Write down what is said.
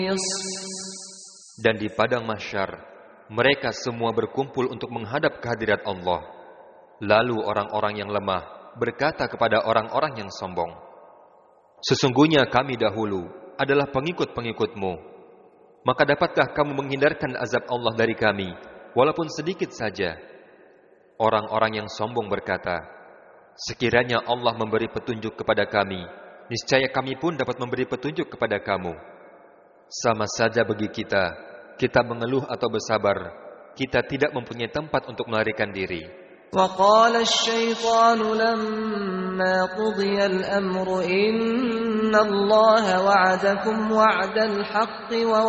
Dan di padang mahsyar, mereka semua berkumpul untuk menghadap kehadirat Allah. Lalu orang-orang yang lemah berkata kepada orang-orang yang sombong, "Sesungguhnya kami dahulu adalah pengikut-pengikutmu. Maka dapatkah kamu menghindarkan azab Allah dari kami, walaupun sedikit saja?" Orang-orang yang sombong berkata, "Sekiranya Allah memberi petunjuk kepada kami, niscaya kami pun dapat memberi petunjuk kepada kamu. Sama saja bagi kita mengeluh atau bersabar, kita tidak mempunyai tempat untuk melarikan diri." وَقَالَ الشَّيْطَانُ لَمَّا قُضِيَ الْأَمْرُ إِنَّ اللَّهَ وَعَدَكُمْ وَعْدَ الْحَقِّ